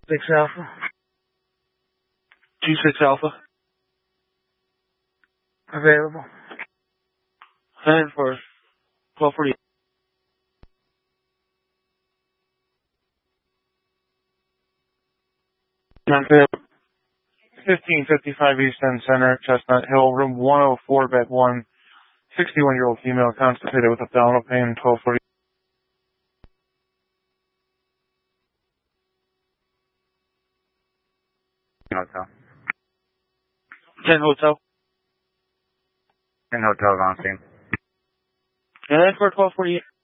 6 Alpha. G6 Alpha. Available. And for 12:40. 1555 East End Center, Chestnut Hill, room 104, bed 1. 61-year-old female, constipated with abdominal pain, 12:40. Hotel. 10 Hotel. 10 Hotel, on scene. And then for 12:48.